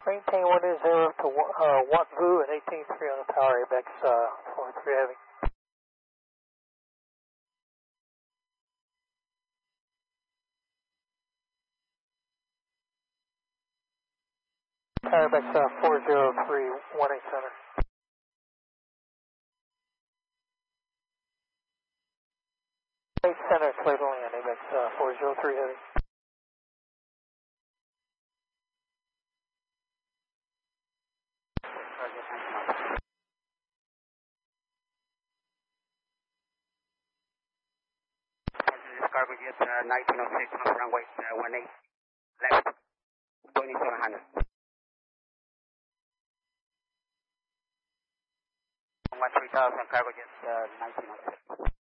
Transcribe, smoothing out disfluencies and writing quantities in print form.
Maintain 120 to Wat Vu and 18.3 on the tower, ABEX 43 heavy. Tower ABEX 403, 18 center. Center, slate land, ABEX 403 heavy. Cargo jet 1906 on runway 18 left 2700. 3000 cargo jet 1906.